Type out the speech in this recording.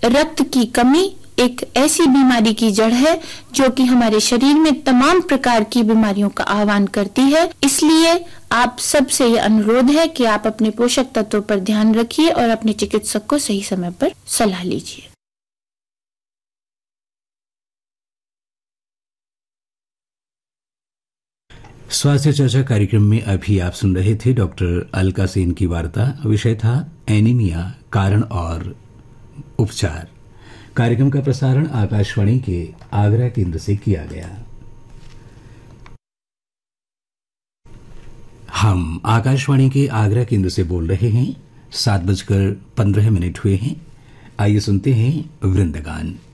रक्त की कमी एक ऐसी बीमारी की जड़ है जो कि हमारे शरीर में तमाम प्रकार की बीमारियों का आह्वान करती है। इसलिए आप सबसे ये अनुरोध है कि आप अपने पोषक तत्वों पर ध्यान रखिए और अपने चिकित्सक को सही समय पर सलाह लीजिए। स्वास्थ्य चर्चा कार्यक्रम में अभी आप सुन रहे थे डॉक्टर अलका सेन की वार्ता। विषय था एनीमिया, कारण और उपचार। कार्यक्रम का प्रसारण आकाशवाणी के आगरा केंद्र से किया गया। हम आकाशवाणी के आगरा केंद्र से बोल रहे हैं। 7:15 हुए हैं। आइए सुनते हैं वृंदगान।